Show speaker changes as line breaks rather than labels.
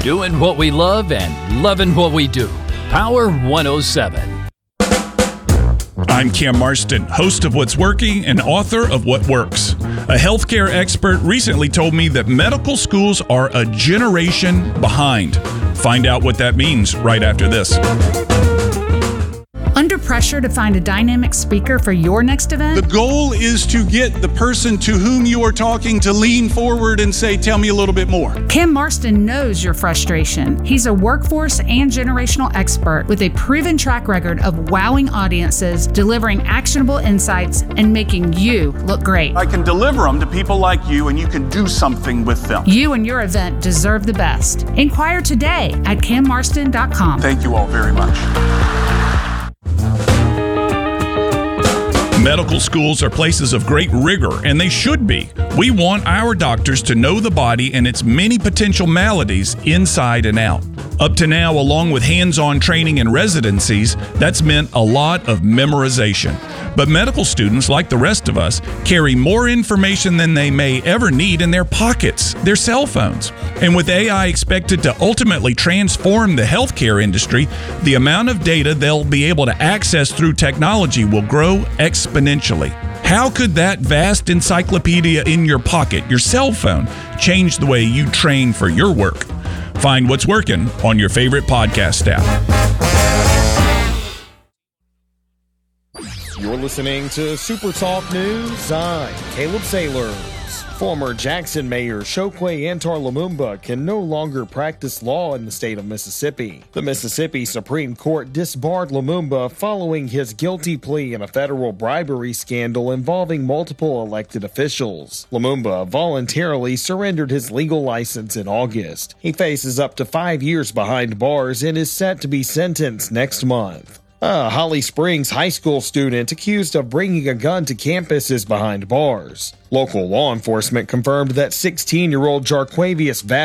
Doing what we love and loving what we do. Power 107.
I'm Cam Marston, host of What's Working and author of What Works. A healthcare expert recently told me that medical schools are a generation behind. Find out what that means right after this.
Under pressure to find a dynamic speaker for your next event?
The goal is to get the person to whom you are talking to lean forward and say, tell me a little bit more.
Cam Marston knows your frustration. He's a workforce and generational expert with a proven track record of wowing audiences, delivering actionable insights, and making you look great.
I can deliver them to people like you, and you can do something with them.
You and your event deserve the best. Inquire today at cammarston.com.
Thank you all very much.
Medical schools are places of great rigor, and they should be. We want our doctors to know the body and its many potential maladies inside and out. Up to now, along with hands-on training and residencies, that's meant a lot of memorization. But medical students, like the rest of us, carry more information than they may ever need in their pockets, their cell phones. And with AI expected to ultimately transform the healthcare industry, the amount of data they'll be able to access through technology will grow exponentially. How could that vast encyclopedia in your pocket, your cell phone, change the way you train for your work? Find What's Working on your favorite podcast app.
You're listening to Super Talk News. I'm Caleb Sailors. Former Jackson Mayor Chokwe Antar Lumumba can no longer practice law in the state of Mississippi. The Mississippi Supreme Court disbarred Lumumba following his guilty plea in a federal bribery scandal involving multiple elected officials. Lumumba voluntarily surrendered his legal license in August. He faces up to 5 years behind bars and is set to be sentenced next month. A Holly Springs high school student accused of bringing a gun to campus is behind bars. Local law enforcement confirmed that 16-year-old Jarquavius